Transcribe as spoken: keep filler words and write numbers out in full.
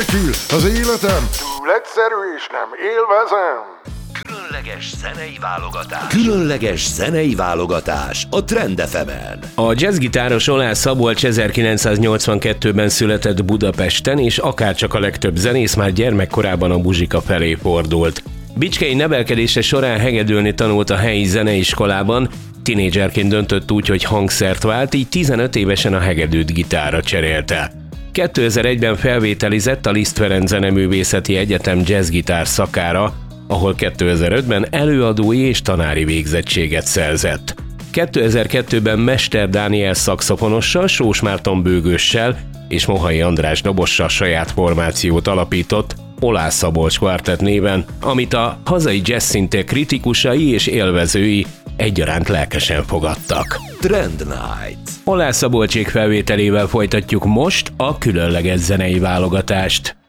Kül az életem, túl egyszerű és nem élvezem. Különleges zenei válogatás. Különleges zenei válogatás a Trend ef emen. A jazzgitáros Oláh Szabolcs ezerkilencszáznyolcvankettőben született Budapesten, és akárcsak a legtöbb zenész már gyermekkorában a muzsika felé fordult. Bicskei nevelkedése során hegedülni tanult a helyi zeneiskolában, tinédzserként döntött úgy, hogy hangszert vált, így tizenöt évesen a hegedűt gitárra cserélte. kétezer-egyben felvételizett a Liszt Ferenc Zeneművészeti Egyetem jazzgitár szakára, ahol kétezer-ötben előadói és tanári végzettséget szerzett. kétezer-kettőben Mester Dániel szaxofonossal, Sós Márton bőgőssel és Mohai András dobossal saját formációt alapított, Oláh Szabolcs Quartet néven, amit a hazai jazz szintér kritikusai és élvezői egyaránt lelkesen fogadtak. Trend Night. Oláh Szabolcsék felvételével folytatjuk most a különleges zenei válogatást.